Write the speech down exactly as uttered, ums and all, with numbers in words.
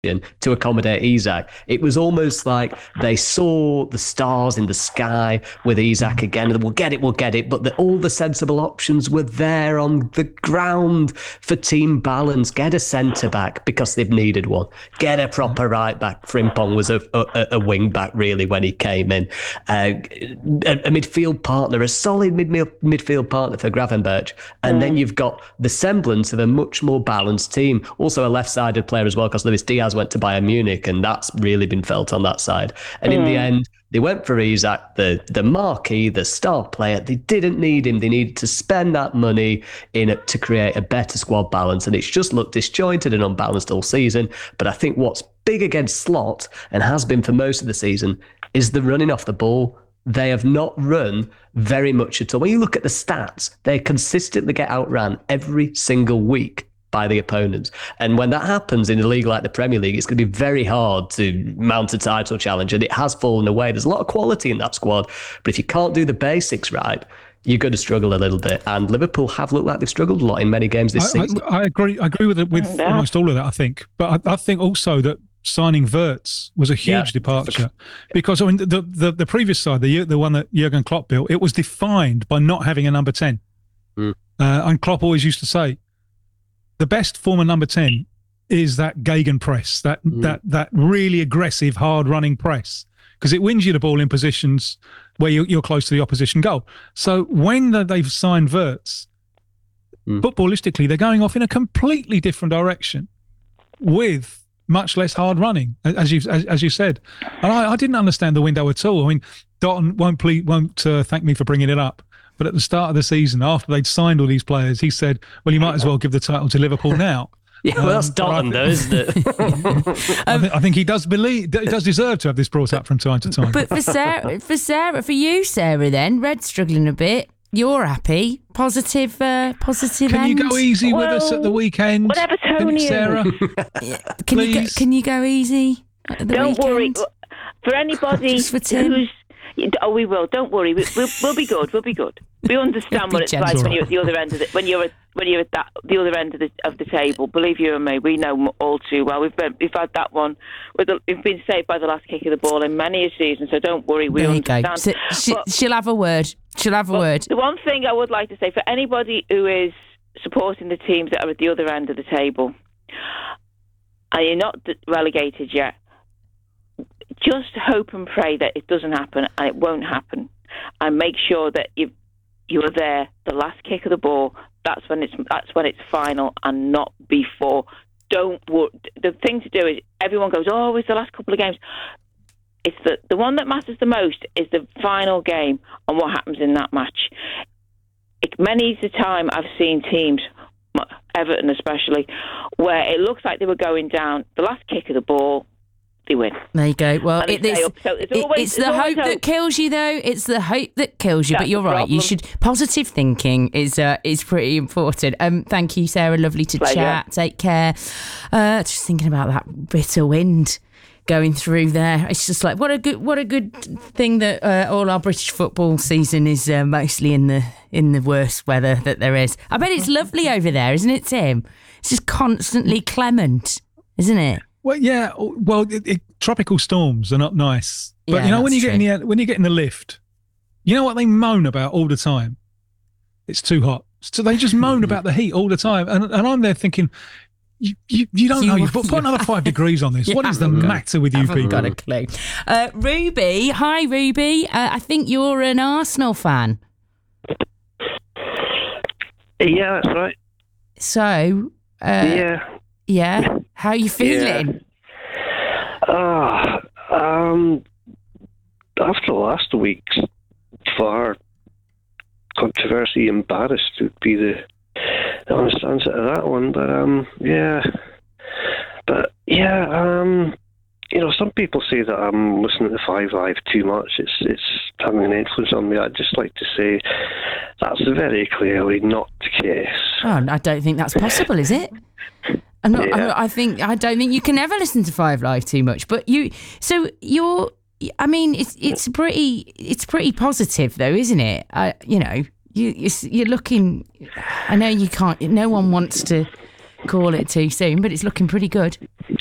to accommodate Isak. It was almost like they saw the stars in the sky with Isak again, and we'll get it, we'll get it, but the, all the sensible options were there on the ground for team balance. Get a centre-back because they've needed one. Get a proper right-back. Frimpong was a, a, a wing-back, really, when he came in. Uh, a, a midfield partner, a solid midfield, midfield partner for Gravenberch. And mm. then you've got the semblance of a much more balanced team. Also a left-sided player as well, because Luis Diaz went to Bayern Munich, and that's really been felt on that side. And mm. in the end, they went for Isak, the the marquee, the star player. They didn't need him. They needed to spend that money in it to create a better squad balance, and it's just looked disjointed and unbalanced all season. But I think what's big against Slot, and has been for most of the season, is the running off the ball. They have not run very much at all. When you look at the stats, they consistently get outran every single week by the opponents. And when that happens in a league like the Premier League, it's going to be very hard to mount a title challenge, and it has fallen away. There's a lot of quality in that squad, but if you can't do the basics right, you're going to struggle a little bit. And Liverpool have looked like they've struggled a lot in many games this I, season. I, I agree. I agree with it, with yeah. almost all of that, I think. But I, I think also that signing Wirtz was a huge yeah. departure, because I mean the, the the previous side, the the one that Jurgen Klopp built, it was defined by not having a number ten. Mm. Uh, and Klopp always used to say, the best form of number ten is that gegenpress, that mm. that that really aggressive, hard-running press, because it wins you the ball in positions where you're, you're close to the opposition goal. So when the, they've signed Wirtz, mm. footballistically, they're going off in a completely different direction with much less hard running, as you as, as you said. And I, I didn't understand the window at all. I mean, Dotton won't please, won't uh, thank me for bringing it up. But at the start of the season, after they'd signed all these players, he said, well, you might as well give the title to Liverpool now. Yeah, well, um, that's Dotton, though, isn't it? I, th- I think he does believe, he does deserve to have this brought up from time to time. But for Sarah, for Sarah, for you, Sarah, then, Red's struggling a bit. You're happy. Positive, uh, positive Can end. you go easy well, with us at the weekend? Whatever, Tony. Sarah? Can you go, can you go easy at the Don't weekend? worry. For anybody Just for Tim. who's... Oh, we will. Don't worry. We, we'll, we'll be good. We'll be good. We understand what it's like when you're at the other end of the when you're at, when you're at that the other end of the of the table. Believe you and me, we know all too well. We've been, we've had that one. With the, we've been saved by the last kick of the ball in many a season. So don't worry. We there understand. You go. So, she, but, she'll have a word. She'll have a word. The one thing I would like to say for anybody who is supporting the teams that are at the other end of the table, and you're not relegated yet, just hope and pray that it doesn't happen, and it won't happen. And make sure that you you are there. The last kick of the ball. That's when it's that's when it's final, and not before. Don't worry. The thing to do is everyone goes, oh, it's the last couple of games. It's the the one that matters the most is the final game and what happens in that match. It, many's the time I've seen teams, Everton especially, where it looks like they were going down. The last kick of the ball. Win. There you go. Well, it, it's, so it's, always, it's the hope hope that kills you, though. It's the hope that kills you. That's but you're right. You should positive thinking is uh, is pretty important. Um, thank you, Sarah. Lovely to Pleasure. chat. Take care. Uh, just thinking about that bitter wind going through there. It's just like what a good what a good thing that uh, all our British football season is uh, mostly in the in the worst weather that there is. I bet it's lovely over there, isn't it, Tim? It's just constantly clement, isn't it? Well, yeah. Well, it, it, tropical storms are not nice, but yeah, you know when you true. get in the when you get in the lift, you know what they moan about all the time? It's too hot. So they just moan about the heat all the time, and and I'm there thinking, you you, you don't you, know. You've put, put another five degrees on this. What is the matter with you people? Got a clue. Uh, Ruby, hi Ruby. Uh, I think you're an Arsenal fan. Yeah, that's right. So. Uh, yeah. Yeah. How are you feeling? Ah, uh, um, after last week's far controversy, embarrassed would be the, the honest answer to that one. But um, yeah, but yeah, um, you know, some people say that I'm listening to Five Live too much. It's it's having an influence on me. I'd just like to say that's very clearly not the case. Oh, I don't think that's possible, is it? I'm not, yeah. I think I don't think you can ever listen to Five Live too much. But you, so you're. I mean, it's it's pretty it's pretty positive though, isn't it? I, you know, you you're looking. I know you can't. No one wants to call it too soon, but it's looking pretty good.